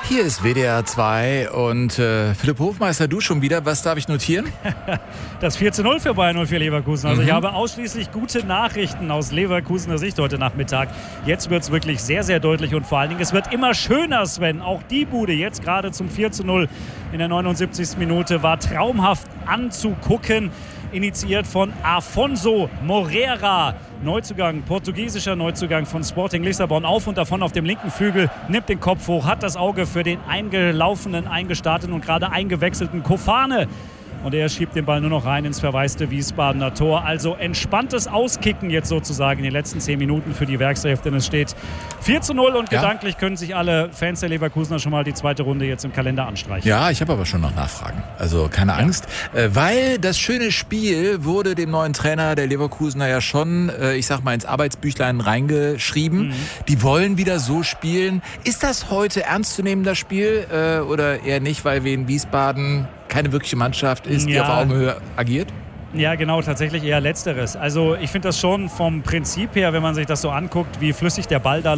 Hier ist WDR 2 und Philipp Hofmeister, du schon wieder. Was darf ich notieren? Das 4:0 für Bayern 04 Leverkusen. Also ich habe ausschließlich gute Nachrichten aus Leverkusener Sicht heute Nachmittag. Jetzt wird es wirklich sehr, sehr deutlich und vor allen Dingen, es wird immer schöner, Sven. Auch die Bude jetzt gerade zum 4:0 in der 79. Minute war traumhaft anzugucken. Initiiert von Afonso Moreira. Neuzugang, portugiesischer Neuzugang von Sporting Lissabon. Auf und davon auf dem linken Flügel, nimmt den Kopf hoch, hat das Auge für den eingelaufenen, eingestarteten und gerade eingewechselten Kofane. Und er schiebt den Ball nur noch rein ins verwaiste Wiesbadener Tor. Also entspanntes Auskicken jetzt sozusagen in den letzten 10 Minuten für die Werkself. Denn es steht 4:0 und gedanklich können sich alle Fans der Leverkusener schon mal die zweite Runde jetzt im Kalender anstreichen. Ja, ich habe aber schon noch Nachfragen. Also keine Angst. Weil das schöne Spiel wurde dem neuen Trainer der Leverkusener ja schon, ich sag mal, ins Arbeitsbüchlein reingeschrieben. Die wollen wieder so spielen. Ist das heute ernstzunehmender Spiel oder eher nicht, weil wir in Wiesbaden keine wirkliche Mannschaft ist, die auf Augenhöhe agiert? Ja, genau, tatsächlich eher Letzteres. Also ich finde das schon vom Prinzip her, wenn man sich das so anguckt, wie flüssig der Ball da